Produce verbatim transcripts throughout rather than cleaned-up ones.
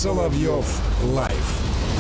Соловьев Лайв.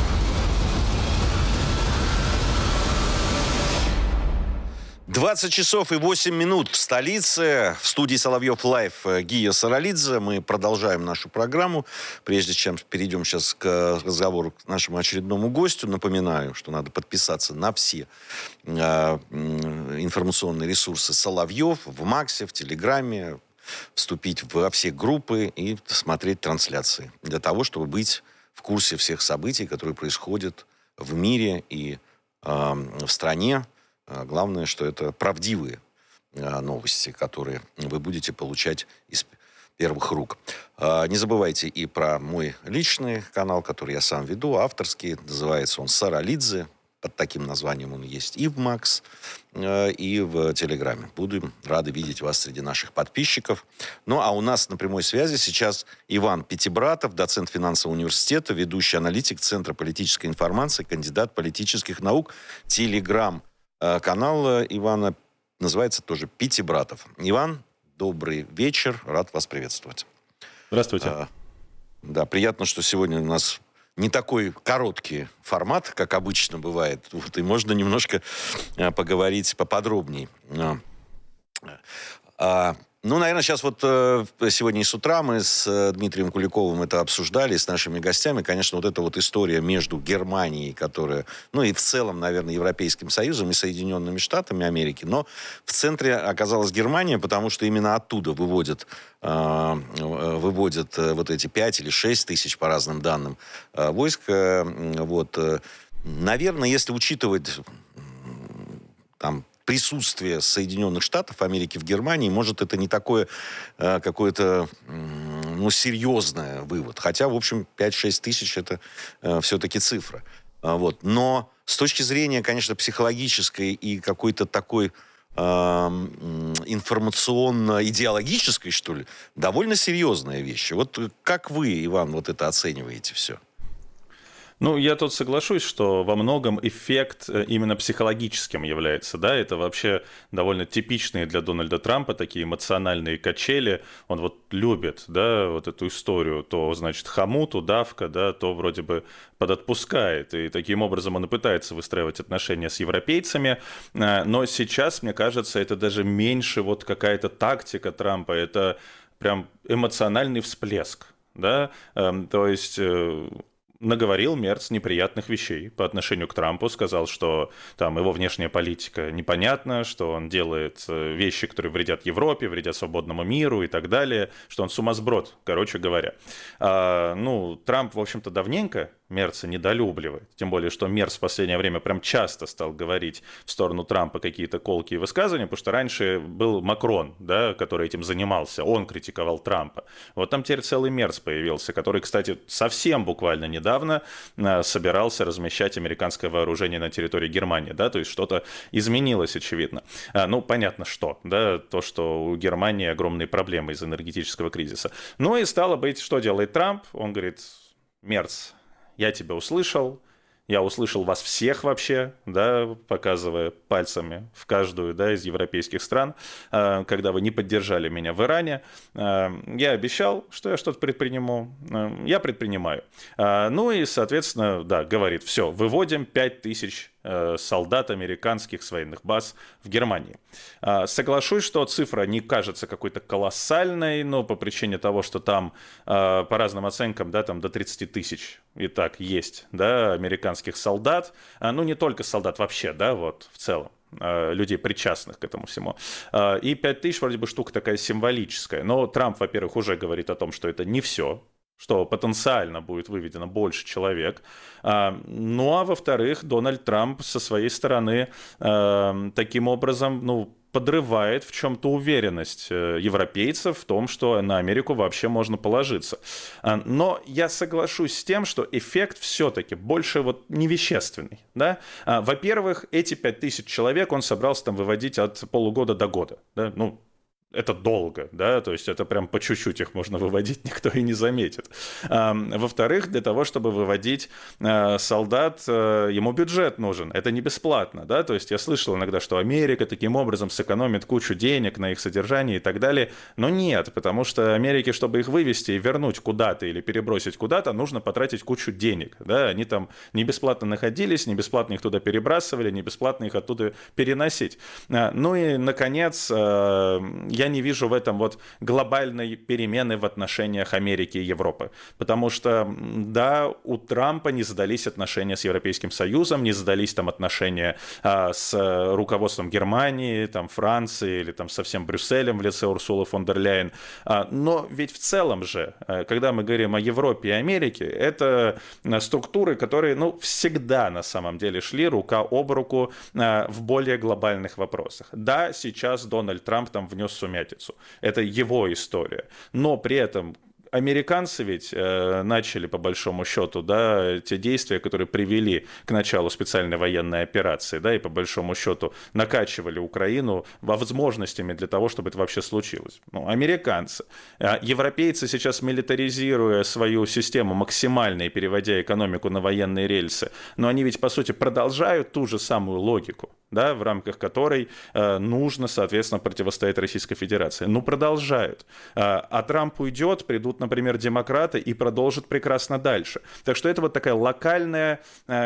двадцать часов и восемь минут в столице. В студии Соловьев Лайв Гия Саралидзе. Мы продолжаем нашу программу. Прежде чем перейдем сейчас к разговору к нашему очередному гостю, напоминаю, что надо подписаться на все э, информационные ресурсы Соловьев в Максе, в Телеграме, вступить во все группы и смотреть трансляции. Для того, чтобы быть в курсе всех событий, которые происходят в мире и э, в стране. Главное, что это правдивые новости, которые вы будете получать из первых рук. Не забывайте и про мой личный канал, который я сам веду, авторский. Называется он Саралидзе. Под таким названием он есть и в Макс, и в Телеграме. Буду рады видеть вас среди наших подписчиков. Ну, а у нас на прямой связи сейчас Иван Пятибратов, доцент финансового университета, ведущий аналитик Центра политической информации, кандидат политических наук, Телеграм. Канал Ивана называется тоже Пятибратов. Иван, добрый вечер. Рад вас приветствовать. Здравствуйте. А, да, приятно, что сегодня у нас не такой короткий формат, как обычно бывает. Вот, и можно немножко а, поговорить поподробнее. А, а, ну, наверное, сейчас вот э, сегодня и с утра мы с э, Дмитрием Куликовым это обсуждали, с нашими гостями. Конечно, вот эта вот история между Германией, которая, ну и в целом, наверное, Европейским Союзом и Соединенными Штатами Америки. Но в центре оказалась Германия, потому что именно оттуда выводят, э, выводят э, вот эти пять или шесть тысяч, по разным данным, э, войск. Э, вот, э, наверное, если учитывать э, там, присутствие Соединенных Штатов Америки в Германии, может, это не такое э, какое-то э, ну, серьезное вывод. Хотя, в общем, пять-шесть тысяч это э, все-таки цифра. А, вот. Но с точки зрения, конечно, психологической и какой-то такой э, информационно-идеологической, что ли, довольно серьезная вещь. Вот как вы, Иван, вот это оцениваете все? Ну, я тут соглашусь, что во многом эффект именно психологическим является, да, это вообще довольно типичные для Дональда Трампа такие эмоциональные качели, он вот любит, да, вот эту историю, то, значит, хомут, удавка, да, то вроде бы подотпускает, и таким образом он и пытается выстраивать отношения с европейцами, но сейчас, мне кажется, это даже меньше вот какая-то тактика Трампа, это прям эмоциональный всплеск, да, то есть... наговорил Мерц неприятных вещей по отношению к Трампу, сказал, что там его внешняя политика непонятна, что он делает вещи, которые вредят Европе, вредят свободному миру и так далее, что он сумасброд, короче говоря. А, ну, Трамп, в общем-то, давненько Мерца недолюбливает, тем более, что Мерц в последнее время прям часто стал говорить в сторону Трампа какие-то колкие высказывания, потому что раньше был Макрон, да, который этим занимался, он критиковал Трампа. Вот там теперь целый Мерц появился, который, кстати, совсем буквально недавно собирался размещать американское вооружение на территории Германии, да, то есть что-то изменилось, очевидно. Ну, понятно, что, да, то, что у Германии огромные проблемы из энергетического кризиса. Ну и стало быть, что делает Трамп? Он говорит: Мерц, я тебя услышал, я услышал вас всех вообще, да, показывая пальцами в каждую, да, из европейских стран, когда вы не поддержали меня в Иране. Я обещал, что я что-то предприниму. Я предпринимаю. Ну и, соответственно, да, говорит: все, выводим пять тысяч солдат американских с военных баз в Германии. Соглашусь, что цифра не кажется какой-то колоссальной, но по причине того, что там, по разным оценкам, да, там до тридцати тысяч и так есть, да, американских солдат, ну не только солдат вообще, да, вот в целом, людей, причастных к этому всему. И пять тысяч вроде бы штука такая символическая, но Трамп, во-первых, уже говорит о том, что это не все, что потенциально будет выведено больше человек. Ну, а во-вторых, Дональд Трамп со своей стороны таким образом, ну, подрывает в чем-то уверенность европейцев в том, что на Америку вообще можно положиться. Но я соглашусь с тем, что эффект все-таки больше вот невещественный. Да? Во-первых, эти пять тысяч человек он собрался там выводить от полугода до года. Да? Ну, это долго, да, то есть это прям по чуть-чуть их можно выводить, никто и не заметит. Во-вторых, для того, чтобы выводить солдат, ему бюджет нужен, это не бесплатно, да, то есть я слышал иногда, что Америка таким образом сэкономит кучу денег на их содержание и так далее, но нет, потому что Америке, чтобы их вывести и вернуть куда-то или перебросить куда-то, нужно потратить кучу денег, да, они там не бесплатно находились, не бесплатно их туда перебрасывали, не бесплатно их оттуда переносить. Ну и, наконец, я не вижу в этом вот глобальной перемены в отношениях Америки и Европы. Потому что, да, у Трампа не задались отношения с Европейским Союзом, не задались там отношения а, с руководством Германии, там, Франции или там со всем Брюсселем в лице Урсулы фон дер Ляйен. А, но ведь в целом же, когда мы говорим о Европе и Америке, это структуры, которые, ну, всегда на самом деле шли рука об руку а, в более глобальных вопросах. Да, сейчас Дональд Трамп там внес сумятицу. Это его история. Но при этом американцы ведь э, начали, по большому счету, да, те действия, которые привели к началу специальной военной операции, да, и по большому счету накачивали Украину возможностями для того, чтобы это вообще случилось. Ну, американцы. А европейцы сейчас, милитаризируя свою систему максимально и переводя экономику на военные рельсы, но они ведь, по сути, продолжают ту же самую логику, да, в рамках которой э, нужно, соответственно, противостоять Российской Федерации. Ну, продолжают. А, а Трамп уйдет, придут, например, демократы и продолжат прекрасно дальше. Так что это вот такая локальная, э,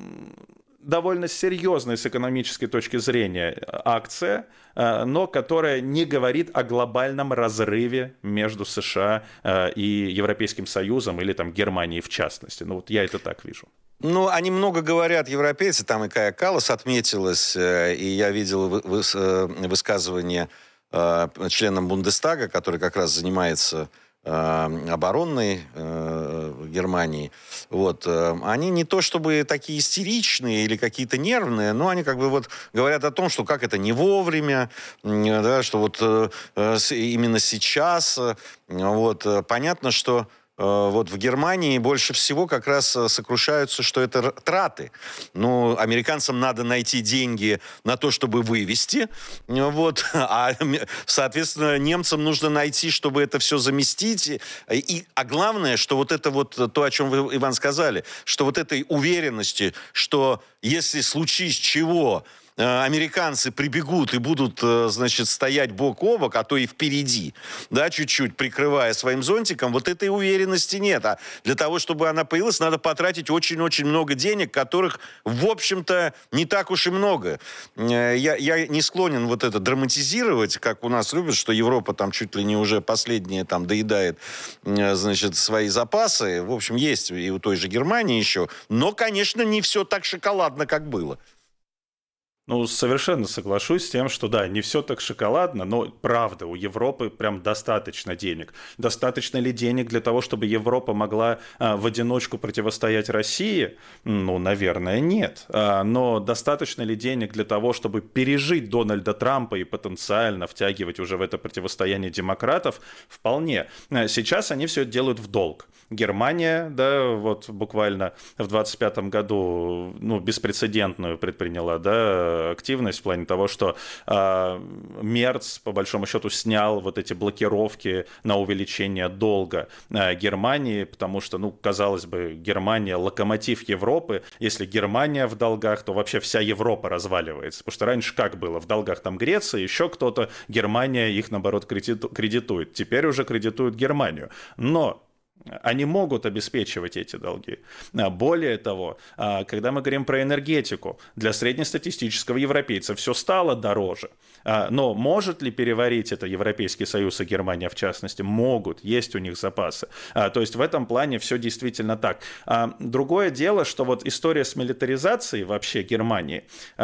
довольно серьезная с экономической точки зрения акция, э, но которая не говорит о глобальном разрыве между США э, и Европейским Союзом или там Германией в частности. Ну, вот я это так вижу. Ну, они много говорят, европейцы, там и Кая Каллас отметилась, и я видел высказывание членом Бундестага, который как раз занимается оборонной Германии. Вот. Они не то чтобы такие истеричные или какие-то нервные, но они как бы вот говорят о том, что как это не вовремя, да, что вот именно сейчас. Вот. Понятно, что вот в Германии больше всего как раз сокрушаются, что это траты. Ну, американцам надо найти деньги на то, чтобы вывести, вот, а, соответственно, немцам нужно найти, чтобы это все заместить. И, а главное, что вот это вот то, о чем вы, Иван, сказали, что вот этой уверенности, что если случись чего, американцы прибегут и будут, значит, стоять бок о бок, а то и впереди, да, чуть-чуть прикрывая своим зонтиком, вот этой уверенности нет. А для того, чтобы она появилась, надо потратить очень-очень много денег, которых, в общем-то, не так уж и много. Я, я не склонен вот это драматизировать, как у нас любят, что Европа там чуть ли не уже последнее там доедает, значит, свои запасы. В общем, есть и у той же Германии еще. Но, конечно, не все так шоколадно, как было. Ну, совершенно соглашусь с тем, что да, не все так шоколадно, но правда, у Европы прям достаточно денег. Достаточно ли денег для того, чтобы Европа могла а, в одиночку противостоять России? Ну, наверное, нет. А, но достаточно ли денег для того, чтобы пережить Дональда Трампа и потенциально втягивать уже в это противостояние демократов? Вполне. Сейчас они все это делают в долг. Германия, да, вот буквально в двадцать пятом году, ну, беспрецедентную предприняла, да, активность в плане того, что э, Мерц, по большому счету, снял вот эти блокировки на увеличение долга э, Германии, потому что, ну, казалось бы, Германия локомотив Европы. Если Германия в долгах, то вообще вся Европа разваливается. Потому что раньше как было? В долгах там Греция, еще кто-то, Германия их, наоборот, кредитует. Теперь уже кредитуют Германию. Но они могут обеспечивать эти долги. Более того, когда мы говорим про энергетику, для среднестатистического европейца все стало дороже. Но может ли переварить это Европейский Союз и Германия в частности? Могут, есть у них запасы. То есть в этом плане все действительно так. Другое дело, что вот история с милитаризацией вообще Германии,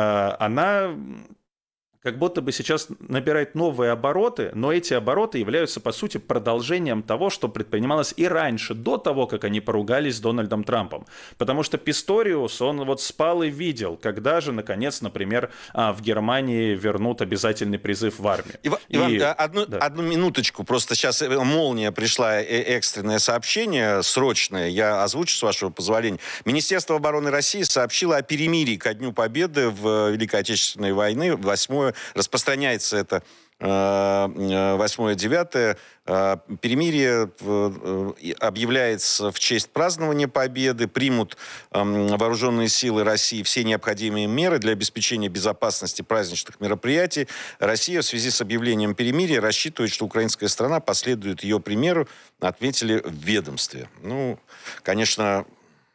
она как будто бы сейчас набирает новые обороты, но эти обороты являются, по сути, продолжением того, что предпринималось и раньше, до того, как они поругались с Дональдом Трампом. Потому что Писториус, он вот спал и видел, когда же, наконец, например, в Германии вернут обязательный призыв в армию. Иван, и... Иван одну, да. одну минуточку, просто сейчас молния пришла, экстренное сообщение, срочное, я озвучу, с вашего позволения. Министерство обороны России сообщило о перемирии ко Дню Победы в Великой Отечественной войне, восьмое распространяется это восьмое девятое. Перемирие объявляется в честь празднования Победы. Примут вооруженные силы России все необходимые меры для обеспечения безопасности праздничных мероприятий. Россия в связи с объявлением перемирия рассчитывает, что украинская страна последует ее примеру, отметили в ведомстве. Ну, конечно,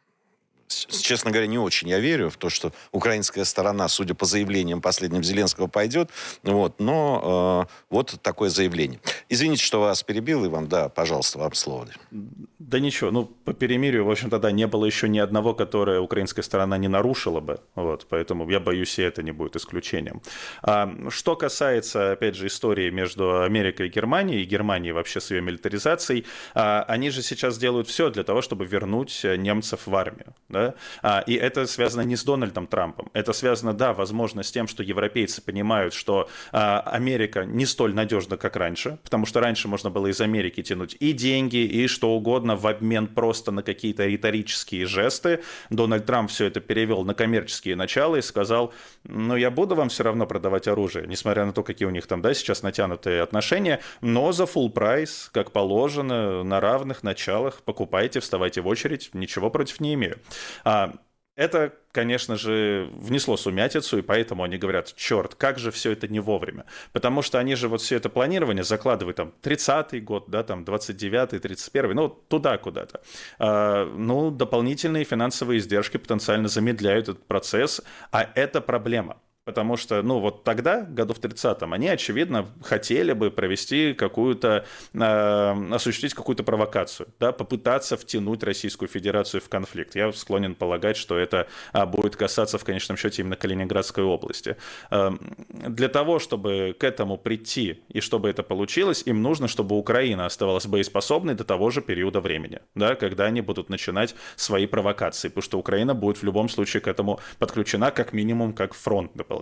честно говоря, не очень я верю в то, что украинская сторона, судя по заявлениям последним Зеленского, пойдет. Вот, но э, вот такое заявление. Извините, что вас перебил, Иван. Да, пожалуйста, вам слово. Да ничего, ну, по перемирию, в общем-то, да, не было еще ни одного, которое украинская сторона не нарушила бы. Вот, поэтому я боюсь, и это не будет исключением. А, что касается, опять же, истории между Америкой и Германией, и Германией вообще с ее милитаризацией, а, они же сейчас делают все для того, чтобы вернуть немцев в армию. Да? А, и это связано не с Дональдом Трампом. Это связано, да, возможно, с тем, что европейцы понимают, что а, Америка не столь надежна, как раньше, потому что раньше можно было из Америки тянуть и деньги, и что угодно в обмен просто на какие-то риторические жесты. Дональд Трамп все это перевел на коммерческие начала и сказал, ну, я буду вам все равно продавать оружие, несмотря на то, какие у них там, да, сейчас натянутые отношения, но за full прайс, как положено, на равных началах, покупайте, вставайте в очередь, ничего против не имею. А, это, конечно же, внесло сумятицу, и поэтому они говорят, черт, как же все это не вовремя. Потому что они же вот все это планирование закладывают там тридцатый год, да, там двадцать девятый, тридцать первый, ну, туда куда-то. А, ну, дополнительные финансовые издержки потенциально замедляют этот процесс, а это проблема. Потому что, ну, вот тогда, году в тридцатом, они, очевидно, хотели бы провести какую-то, э, осуществить какую-то провокацию, да, попытаться втянуть Российскую Федерацию в конфликт. Я склонен полагать, что это а, будет касаться, в конечном счете, именно Калининградской области. Э, для того, чтобы к этому прийти и чтобы это получилось, им нужно, чтобы Украина оставалась боеспособной до того же периода времени, да, когда они будут начинать свои провокации, потому что Украина будет в любом случае к этому подключена, как минимум, как фронт дополнительный.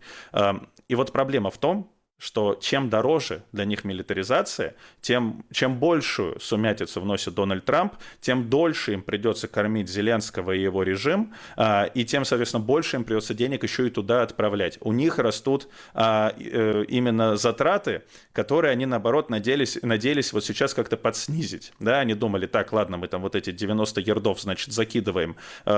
И вот проблема в том, что чем дороже для них милитаризация, тем, чем большую сумятицу вносит Дональд Трамп, тем дольше им придется кормить Зеленского и его режим, и тем, соответственно, больше им придется денег еще и туда отправлять. У них растут именно затраты, которые они, наоборот, надеялись, надеялись вот сейчас как-то подснизить. Да, они думали, так, ладно, мы там вот эти девяносто ярдов, значит, закидываем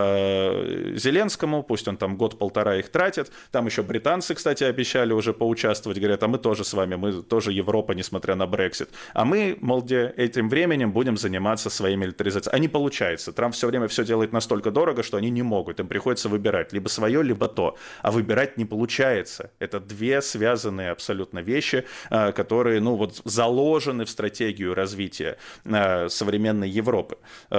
Зеленскому, пусть он там год-полтора их тратит. Там еще британцы, кстати, обещали уже поучаствовать, говорят, а мы тоже с вами, мы тоже Европа, несмотря на Брексит. А мы, мол, где этим временем будем заниматься своей милитаризацией. А не получается. Трамп все время все делает настолько дорого, что они не могут. Им приходится выбирать либо свое, либо то. А выбирать не получается. Это две связанные абсолютно вещи, которые, ну, вот заложены в стратегию развития современной Европы.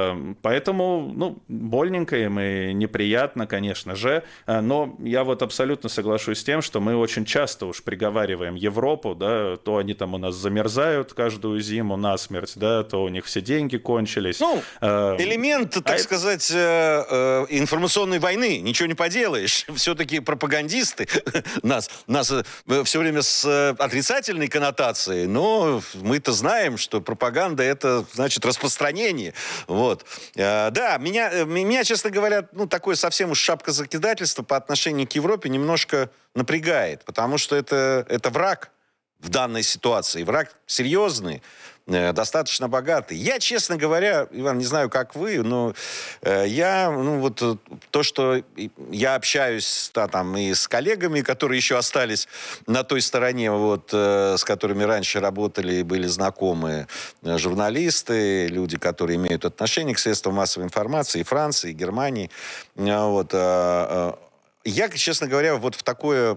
Поэтому, ну, больненько им и неприятно, конечно же, но я вот абсолютно соглашусь с тем, что мы очень часто уж приговариваем Европу, да, то они там у нас замерзают каждую зиму насмерть, да, то у них все деньги кончились. Ну, элемент, так а сказать, это... информационной войны, ничего не поделаешь. Все-таки пропагандисты нас, нас все время с отрицательной коннотацией, но мы-то знаем, что пропаганда — это, значит, распространение. Вот. Да, меня, меня, честно говоря, ну, такое совсем уж шапкозакидательство по отношению к Европе немножко напрягает, потому что это, это враг в данной ситуации. Враг серьезный, э, достаточно богатый. Я, честно говоря, Иван, не знаю, как вы, но э, я, ну, вот то, что я общаюсь да, там, и с коллегами, которые еще остались на той стороне, вот, э, с которыми раньше работали и были знакомы э, журналисты, люди, которые имеют отношение к средствам массовой информации, и Франции, и Германии, э, вот, э, э, я, честно говоря, вот в такое,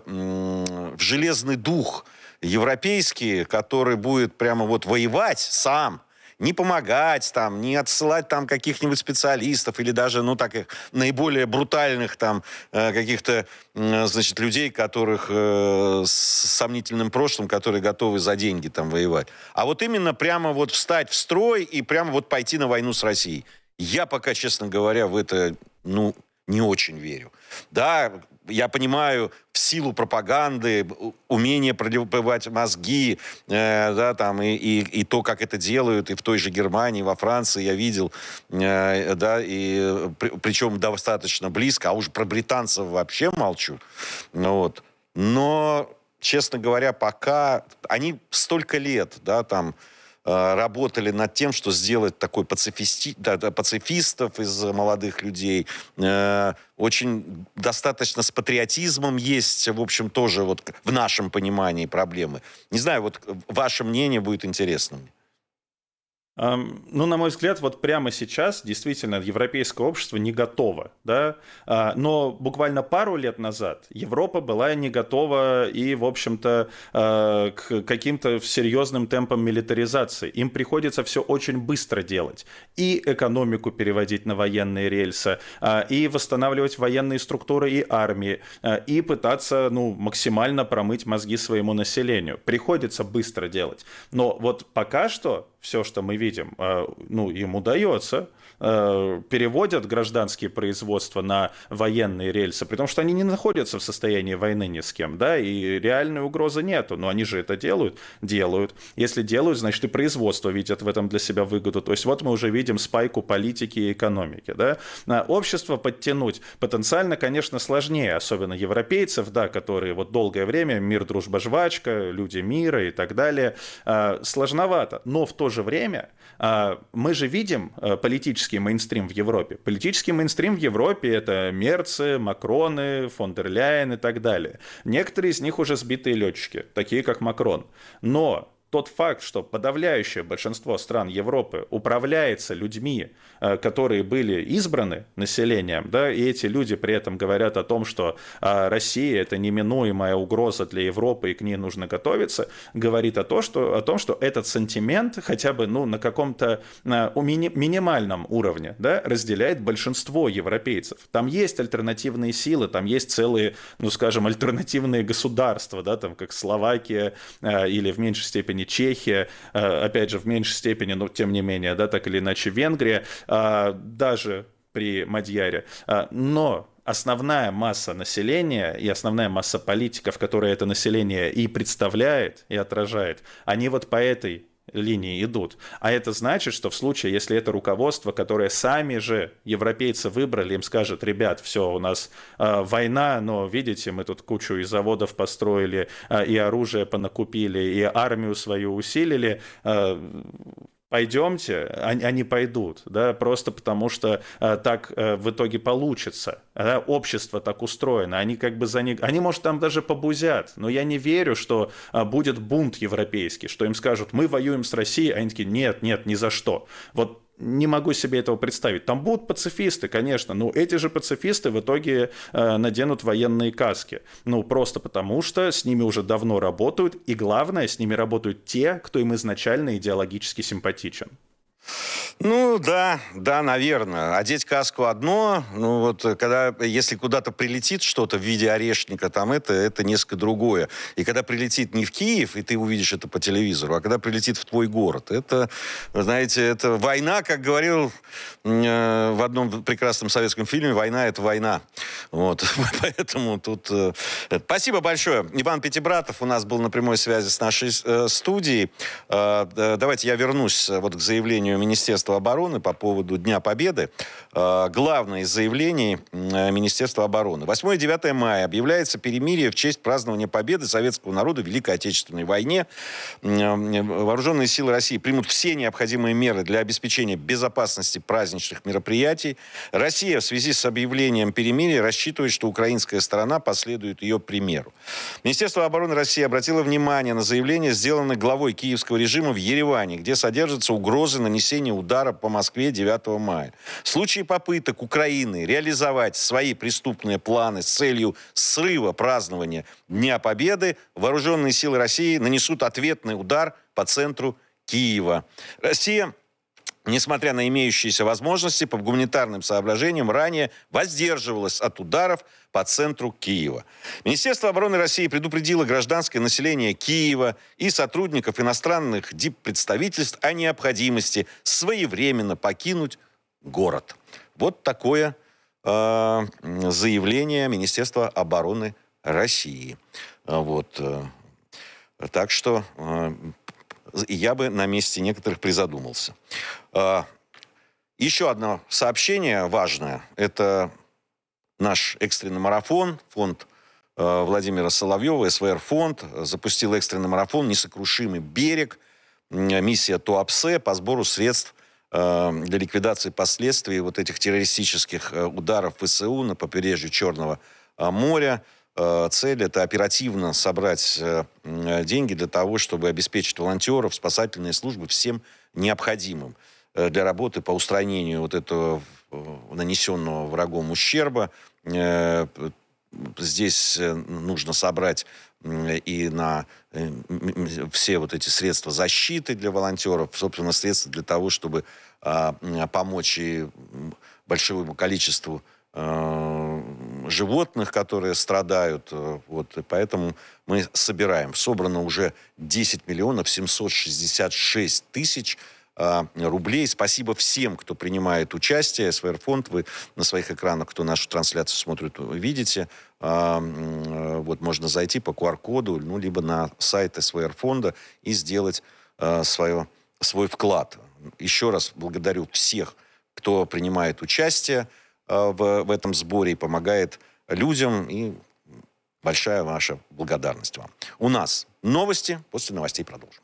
в железный дух европейский, который будет прямо вот воевать сам, не помогать там, не отсылать там каких-нибудь специалистов или даже, ну, так их наиболее брутальных там каких-то, значит, людей, которых с сомнительным прошлым, которые готовы за деньги там воевать. А вот именно прямо вот встать в строй и прямо вот пойти на войну с Россией. Я пока, честно говоря, в это, ну, не очень верю. Да, я понимаю, в силу пропаганды, умение пробивать мозги, э, да, там, и, и, и то, как это делают, и в той же Германии, во Франции я видел, э, да, и при, причем достаточно близко, а уж про британцев вообще молчу. Ну, вот. Но, честно говоря, пока они столько лет, да, там, работали над тем, что сделать такой пацифисти... да, пацифистов из молодых людей. Э, очень достаточно с патриотизмом есть, в общем, тоже вот в нашем понимании проблемы. Не знаю, вот ваше мнение будет интересно мне. Ну, на мой взгляд, вот прямо сейчас действительно европейское общество не готово, да, но буквально пару лет назад Европа была не готова и, в общем-то, к каким-то серьезным темпам милитаризации. Им приходится все очень быстро делать. И экономику переводить на военные рельсы, и восстанавливать военные структуры и армии, и пытаться, ну, максимально промыть мозги своему населению. Приходится быстро делать. Но вот пока что все, что мы видим, ну, им удается, переводят гражданские производства на военные рельсы, при том, что они не находятся в состоянии войны ни с кем, да, и реальной угрозы нету, но они же это делают, делают. Если делают, значит, и производство видят в этом для себя выгоду. То есть вот мы уже видим спайку политики и экономики, да. Общество подтянуть потенциально, конечно, сложнее, особенно европейцев, да, которые вот долгое время мир, дружба, жвачка, люди мира и так далее, сложновато, но в то же время мы же видим политический мейнстрим в Европе. Политический мейнстрим в Европе — это Мерцы, Макроны, фон дер Ляйен и так далее. Некоторые из них уже сбитые летчики, такие как Макрон. Но тот факт, что подавляющее большинство стран Европы управляется людьми, которые были избраны населением, да, и эти люди при этом говорят о том, что Россия — это неминуемая угроза для Европы и к ней нужно готовиться, говорит о том, что, о том, что этот сентимент хотя бы, ну, на каком-то на мини, минимальном уровне, да, разделяет большинство европейцев. Там есть альтернативные силы, там есть целые, ну, скажем, альтернативные государства, да, там, как Словакия или в меньшей степени Чехия, опять же, в меньшей степени, но тем не менее, да, так или иначе Венгрия, даже при Мадьяре. Но основная масса населения и основная масса политиков, которые это население и представляет, и отражает, они вот по этой линии идут. А это значит, что в случае, если это руководство, которое сами же европейцы выбрали, им скажет: ребят, все, у нас э, война, но видите, мы тут кучу и заводов построили, э, и оружие понакупили, и армию свою усилили, э, пойдемте, они, они пойдут, да, просто потому что а, так а, в итоге получится. Да, общество так устроено, они как бы за них, они, может, там даже побузят, но я не верю, что а, будет бунт европейский, что им скажут: мы воюем с Россией, а они такие: нет, нет, ни за что. Вот не могу себе этого представить. Там будут пацифисты, конечно, но эти же пацифисты в итоге э, наденут военные каски. Ну, просто потому что с ними уже давно работают, и главное, с ними работают те, кто им изначально идеологически симпатичен. Ну, да, да, наверное. Одеть каску одно, ну вот, когда, если куда-то прилетит что-то в виде орешника, там это, это несколько другое. И когда прилетит не в Киев, и ты увидишь это по телевизору, а когда прилетит в твой город, это, знаете, это война, как говорил э, в одном прекрасном советском фильме: война — это война. Вот, поэтому тут... Э, спасибо большое. Иван Пятибратов у нас был на прямой связи с нашей э, студией. Э, давайте я вернусь вот к заявлению Министерства обороны по поводу Дня Победы. Главное из заявлений Министерства обороны. восьмое и девятое мая объявляется перемирие в честь празднования победы советского народа в Великой Отечественной войне. Вооруженные силы России примут все необходимые меры для обеспечения безопасности праздничных мероприятий. Россия в связи с объявлением перемирия рассчитывает, что украинская сторона последует ее примеру. Министерство обороны России обратило внимание на заявление, сделанное главой киевского режима в Ереване, где содержатся угрозы нанесения удара по Москве девятого мая. В случае попыток Украины реализовать свои преступные планы с целью срыва празднования Дня Победы, вооруженные силы России нанесут ответный удар по центру Киева. Россия, несмотря на имеющиеся возможности, по гуманитарным соображениям ранее воздерживалась от ударов по центру Киева. Министерство обороны России предупредило гражданское население Киева и сотрудников иностранных диппредставительств о необходимости своевременно покинуть город. Вот такое э, заявление Министерства обороны России. Вот. Э, так что... Э, я бы на месте некоторых призадумался. Еще одно сообщение важное. Это наш экстренный марафон. Фонд Владимира Соловьева, СВР-фонд запустил экстренный марафон «Несокрушимый берег». Миссия Туапсе по сбору средств для ликвидации последствий вот этих террористических ударов ВСУ на побережье Черного моря. Цель – это оперативно собрать деньги для того, чтобы обеспечить волонтеров, спасательные службы всем необходимым для работы по устранению вот этого нанесенного врагом ущерба. Здесь нужно собрать и на все вот эти средства защиты для волонтеров, собственно, средства для того, чтобы помочь и большому количеству животных, которые страдают. Вот, и поэтому мы собираем. Собрано уже десять миллионов семьсот шестьдесят шесть тысяч рублей. Спасибо всем, кто принимает участие. СВР-фонд, вы на своих экранах, кто нашу трансляцию смотрит, вы видите. Вот можно зайти по ку ар коду, ну, либо на сайт СВР-фонда и сделать свое, свой вклад. Еще раз благодарю всех, кто принимает участие в, в этом сборе и помогает людям. И большая ваша благодарность вам. У нас новости. После новостей продолжим.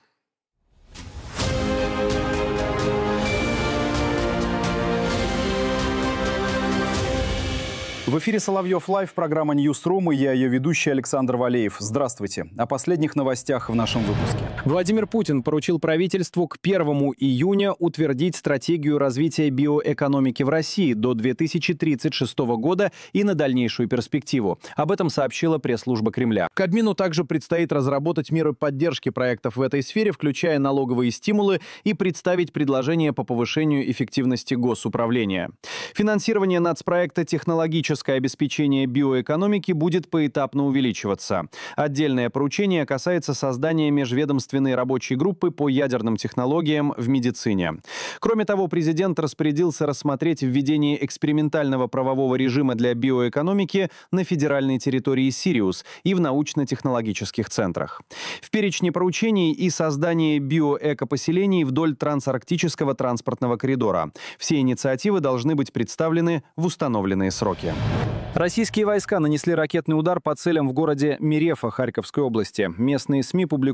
В эфире Соловьев Лайв, программа Ньюсрум, и я ее ведущий Александр Валеев. Здравствуйте. О последних новостях в нашем выпуске. Владимир Путин поручил правительству к первому июня утвердить стратегию развития биоэкономики в России до две тысячи тридцать шестого года и на дальнейшую перспективу. Об этом сообщила пресс-служба Кремля. Кабмину также предстоит разработать меры поддержки проектов в этой сфере, включая налоговые стимулы, и представить предложения по повышению эффективности госуправления. Финансирование нацпроекта «Технологическое обеспечение биоэкономики» будет поэтапно увеличиваться. Отдельное поручение касается создания межведомственной рабочей группы по ядерным технологиям в медицине. Кроме того, президент распорядился рассмотреть введение экспериментального правового режима для биоэкономики на федеральной территории Сириус и в научно-технологических центрах. В перечне поручений и создание биоэкопоселений вдоль трансарктического транспортного коридора. Все инициативы должны быть представлены в установленные сроки. Российские войска нанесли ракетный удар по целям в городе Мерефа Харьковской области. Местные СМИ публикуют